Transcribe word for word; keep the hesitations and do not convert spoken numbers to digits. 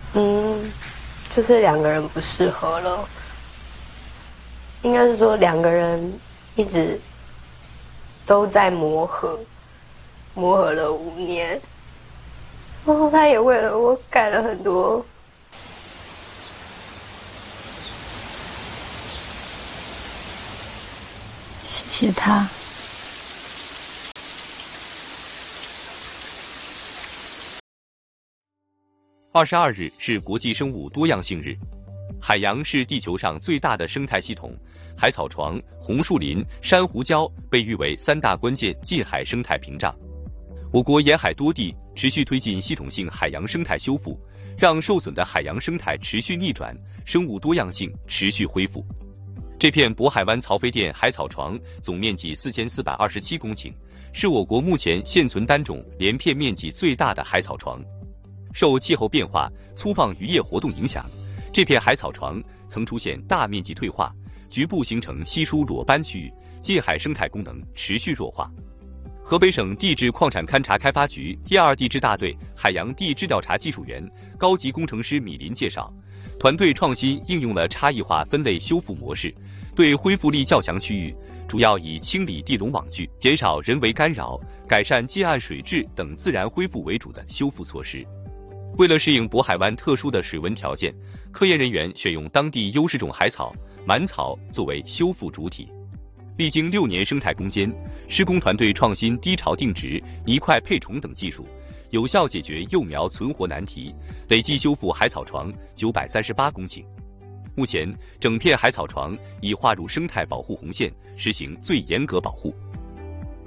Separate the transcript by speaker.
Speaker 1: 嗯，就是两个人不适合了，应该是说两个人一直都在磨合，磨合了五年，然后他也为了我改了很多。
Speaker 2: 谢谢他。
Speaker 3: 二十二日是国际生物多样性日。海洋是地球上最大的生态系统，海草床、红树林、珊瑚礁被誉为三大关键近海生态屏障。我国沿海多地持续推进系统性海洋生态修复，让受损的海洋生态持续逆转，生物多样性持续恢复。这片渤海湾曹妃甸海草床总面积四千四百二十七公顷，是我国目前现存单种连片面积最大的海草床。受气候变化、粗放渔业活动影响，这片海草床曾出现大面积退化，局部形成稀疏裸斑区域，近海生态功能持续弱化。河北省地质矿产勘察开发局第二地质大队海洋地质调查技术员、高级工程师米林介绍，团队创新应用了差异化分类修复模式，对恢复力较强区域，主要以清理地笼网具、减少人为干扰、改善近岸水质等自然恢复为主的修复措施。为了适应渤海湾特殊的水文条件，科研人员选用当地优势种海草满草作为修复主体。历经六年生态攻坚，施工团队创新低潮定植、泥块配重等技术，有效解决幼苗存活难题，累计修复海草床九百三十八公顷。目前，整片海草床已划入生态保护红线，实行最严格保护。